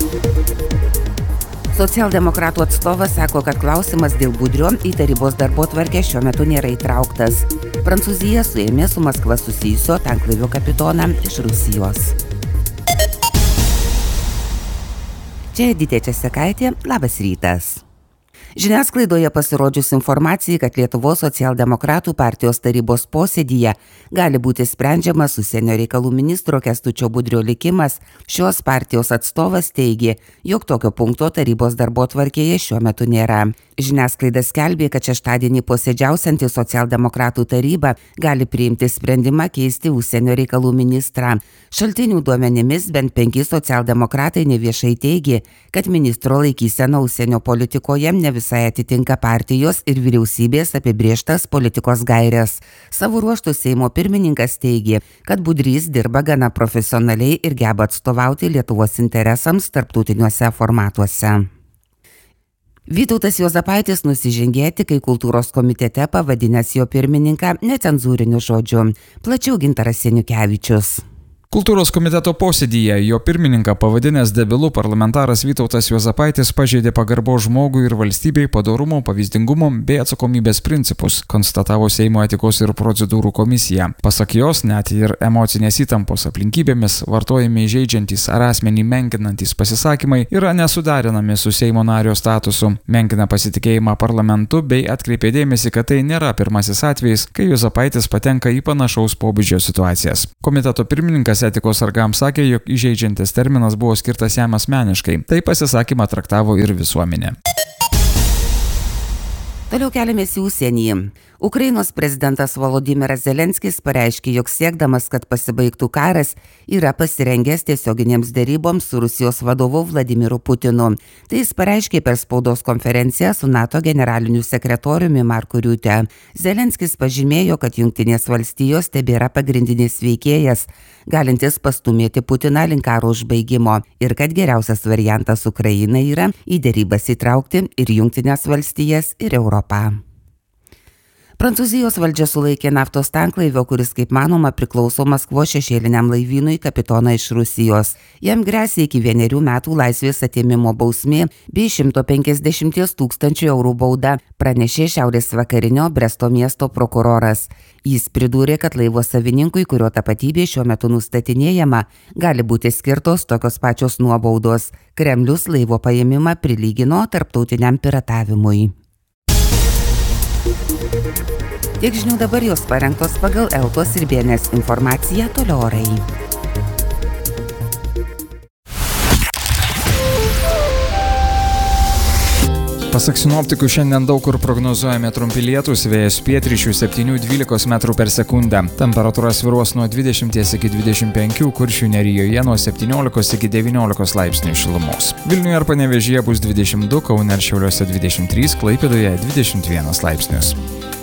Socialdemokratų atstovas sako, kad klausimas dėl Budrio į tarybos darbotvarkę šiuo metu nėra įtrauktas. Prancūzija suėmė su Maskva susijusio tanklaivio kapitoną iš Rusijos. Čia Editė Česekaitė, labas rytas. Žiniasklaidoje pasirodžius informacijai, kad Lietuvos socialdemokratų partijos tarybos posėdyje gali būti sprendžiamas užsienio reikalų ministro Kęstučio Budrio likimas, šios partijos atstovas teigė, jog tokio punkto tarybos darbotvarkėje šiuo metu nėra. Žiniasklaida skelbė, kad šeštadienį posėdžiausianti socialdemokratų taryba gali priimti sprendimą keisti užsienio reikalų ministrą. Šaltinių duomenimis bent 5 socialdemokratai neviešai teigė, kad ministro laikysena užsienio politikoje ne visai atitinka partijos ir vyriausybės apibrėžtas politikos gaires. Savo ruožtu Seimo pirmininkas teigė, kad Budrys dirba gana profesionaliai ir geba atstovauti Lietuvos interesams tarptautiniuose formatuose. Vytautas Juozapaitis nusižengė etikai kultūros komitete pavadinęs jo pirmininką necenzūriniu žodžiu. Plačiau Gintaras Seniukevičius. Kultūros komiteto posėdyje jo pirmininką pavadinęs debilu parlamentaras Vytautas Juozapaitis pažeidė pagarbos žmogui ir valstybei, padorumo, pavyzdingumo bei atsakomybės principus, konstatavo Seimo etikos ir procedūrų komisija. Pasak jos, net ir emocinės įtampos aplinkybėmis vartojami įžeidžiantys ar asmenį menkinantys pasisakymai yra nesuderinami su Seimo nario statusu, menkina pasitikėjimą parlamentu bei atkreipė dėmesį, kad tai nėra pirmasis atvejis, kai Juozapaitis patenka į panašaus pobūdžio situacijas. Komiteto pirmininkas etikos sargams sakė, jog įžeidžiantis terminas buvo skirtas jam asmeniškai. Tai pasisakymą traktavo ir visuomenė. Toliau keliamės į užsienį. Ukrainos prezidentas Volodymyras Zelenskis pareiškė, jog siekdamas, kad pasibaigtų karas, yra pasirengęs tiesioginėms deryboms su Rusijos vadovu Vladimiru Putinu. Tai jis pareiškė per spaudos konferenciją su NATO generaliniu sekretoriumi Marku Riute. Zelenskis pažymėjo, kad Jungtinės valstijos tebėra pagrindinis veikėjas, galintis pastumėti Putiną link karo užbaigimo ir kad geriausias variantas Ukrainai yra į derybas įtraukti ir Jungtinės valstijas ir Europą. Prancūzijos valdžia sulaikė naftos tanklaivio, kuris, kaip manoma, priklauso Maskvos šešėliniam laivynui kapitoną iš Rusijos. Jam gresia iki 1 metų laisvės atėmimo bausmė bei 150 000 eurų bauda, pranešė šiaurės vakarinio Bresto miesto prokuroras. Jis pridūrė, kad laivo savininkui, kurio tapatybė šiuo metu nustatinėjama, gali būti skirtos tokios pačios nuobaudos. Kremlius laivo paėmimą prilygino tarptautiniam piratavimui. Tiek žinių dabar, jos parengtos pagal Eltos ir BNS informaciją, toliau orai. Pasak sinoptikų, šiandien daug kur prognozuojami trumpi lietūs, vėjas pietryčių 7–12 metrų per sekundę. Temperatūra svyruos nuo 20 iki 25, Kuršių nerijoje nuo 17 iki 19 laipsnių šilumos. Vilniuje ir Panevėžyje bus 22, Kaune ir Šiauliuose 23, Klaipėdoje 21 laipsnius.